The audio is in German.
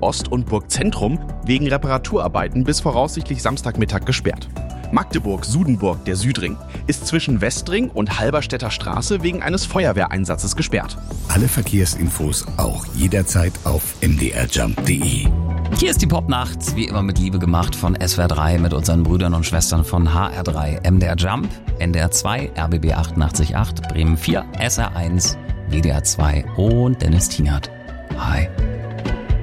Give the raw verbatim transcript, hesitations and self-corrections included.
Ost und Burg Zentrum wegen Reparaturarbeiten bis voraussichtlich Samstagmittag gesperrt. Magdeburg-Sudenburg, der Südring, ist zwischen Westring und Halberstädter Straße wegen eines Feuerwehreinsatzes gesperrt. Alle Verkehrsinfos auch jederzeit auf m d r jump punkt d e. Hier ist die Popnacht, wie immer mit Liebe gemacht von S W R drei mit unseren Brüdern und Schwestern von H R drei, M D R Jump, N D R zwei, R B B achtundachtzig Komma acht, Bremen vier, S R eins, W D R zwei und Dennis Tienert. Hi.